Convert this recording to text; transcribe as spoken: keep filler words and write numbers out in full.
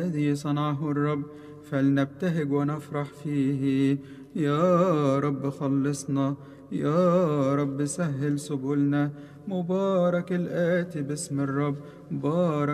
الذي صنعه الرب فلنبتهج ونفرح فيه. يا رب خلصنا، يا رب سهل سبلنا. مبارك الآتي باسم الرب، بارك